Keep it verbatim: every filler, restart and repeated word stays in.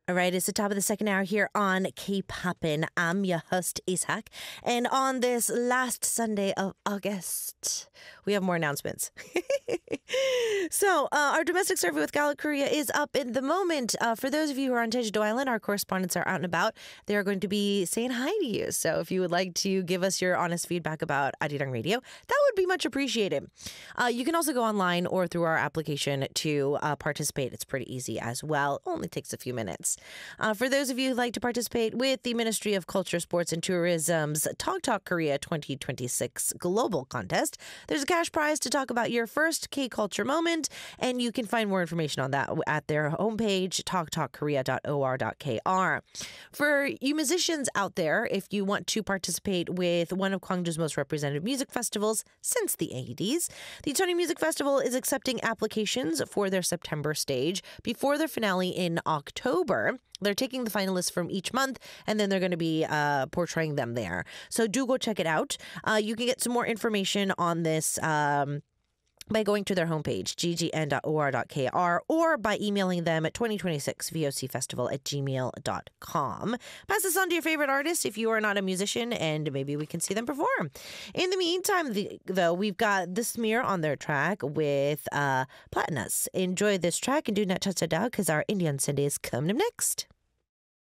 All right, it's the top of the second hour here on K-Poppin'. I'm your host, Ishak. And on this last Sunday of August, we have more announcements. So, uh, our domestic survey with Gala Korea is up in the moment. Uh, for those of you who are on Jeju Island, our correspondents are out and about. They are going to be saying hi to you. So, if you would like to give us your honest feedback about Arirang Radio, that would be much appreciated. Uh, you can also go online or through our application to uh, participate. It's pretty easy as well. Only takes a few minutes. Uh, for those of you who'd like to participate with the Ministry of Culture, Sports and Tourism's Talk Talk Korea twenty twenty-six Global Contest, there's a cash prize to talk about your first K-Culture moment, and you can find more information on that at their homepage, talk talk korea dot o r dot k r. For you musicians out there, if you want to participate with one of Gwangju's most representative music festivals since the eighties, the Tony Music Festival is accepting applications for their September stage before their finale in October. They're taking the finalists from each month, and then they're going to be uh, portraying them there. So do go check it out. Uh, you can get some more information on this um, by going to their homepage, g g n dot o r dot k r, or by emailing them at twenty twenty-six V O C festival at gmail dot com. Pass this on to your favorite artist if you are not a musician, and maybe we can see them perform. In the meantime, the, though, we've got The Smear on their track with uh, Platinas. Enjoy this track and do not touch it down because our Indian Sunday is coming up next.